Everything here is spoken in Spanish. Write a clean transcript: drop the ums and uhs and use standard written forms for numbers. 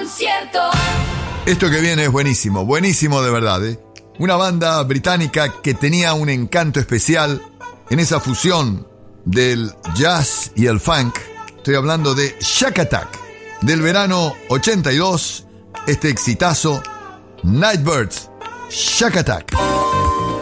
concierto. Esto que viene es buenísimo, buenísimo de verdad, ¿eh? Una banda británica que tenía un encanto especial en esa fusión del jazz y el funk. Estoy hablando de Shack Attack, del verano 82, este exitazo, Nightbirds, Shack Attack.